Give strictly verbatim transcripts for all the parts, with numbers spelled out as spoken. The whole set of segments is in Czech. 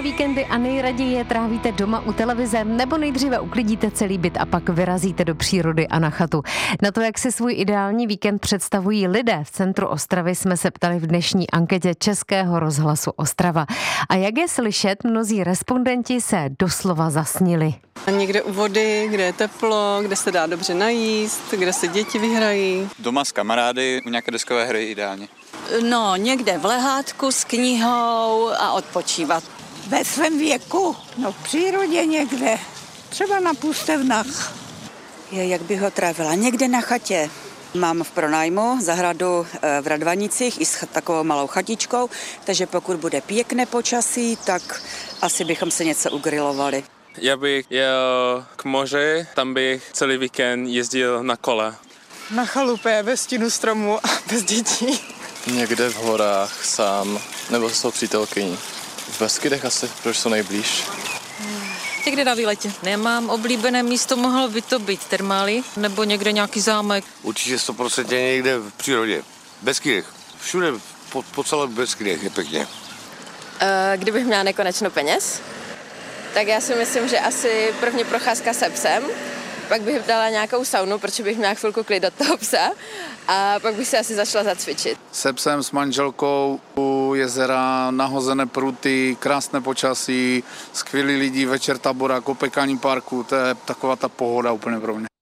Víkendy a nejraději je trávíte doma u televize, nebo nejdříve uklidíte celý byt a pak vyrazíte do přírody a na chatu. Na to, jak si svůj ideální víkend představují lidé v centru Ostravy, jsme se ptali v dnešní anketě Českého rozhlasu Ostrava. A jak je slyšet, mnozí respondenti se doslova zasnili. Někde u vody, kde je teplo, kde se dá dobře najíst, kde se děti vyhrají. Doma s kamarády, u nějaké deskové hry ideálně. No, někde v lehátku s knihou a odpočívat. Ve svém věku, no v přírodě někde, třeba na pustevnách. Je, jak bych ho trávila? Někde na chatě. Mám v pronájmu zahradu v Radvanicích i s takovou malou chatičkou, takže pokud bude pěkné počasí, tak asi bychom se něco ugrilovali. Já bych jel k moři, tam bych celý víkend jezdil na kole. Na chalupě, bez stínu stromu a bez dětí. Někde v horách sám, nebo se svou přítelkyní. V Beskydech asi, protože jsou nejblíž. Někde na výletě. Nemám oblíbené místo, mohlo by to být termály, nebo někde nějaký zámek. Určitě sto procent někde v přírodě. Beskydech. Všude po, po celé Beskydech je pěkně. Kdybych měla nekonečno peněz, tak já si myslím, že asi první procházka se psem, pak bych dala nějakou saunu, protože bych měla chvilku klid od toho psa a pak bych si asi začala zacvičit. Se psem, s manželkou u jezera, nahozené pruty, krásné počasí, skvělí lidi, večer tabora, kopekání parku, to je taková ta pohoda úplně pro mě.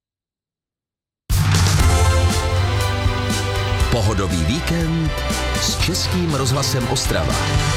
Pohodový víkend s Českým rozhlasem Ostrava.